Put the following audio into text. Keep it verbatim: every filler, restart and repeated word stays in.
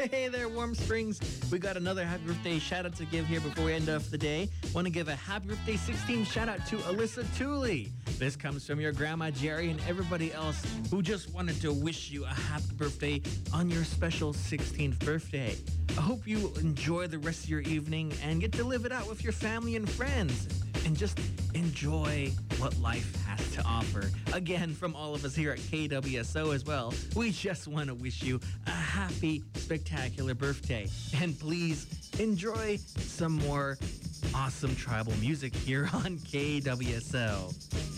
Hey there, Warm Springs. We got another happy birthday shout out to give here before we end off the day. Want to give a happy birthday sixteen shout out to Alyssa Tooley. This comes from your grandma Jerry and everybody else who just wanted to wish you a happy birthday on your special sixteenth birthday. I hope you enjoy the rest of your evening and get to live it out with your family and friends and just enjoy what life has to offer. Again, from all of us here at K W S O as well, we just want to wish you a happy, spectacular birthday. And please enjoy some more awesome tribal music here on K W S O.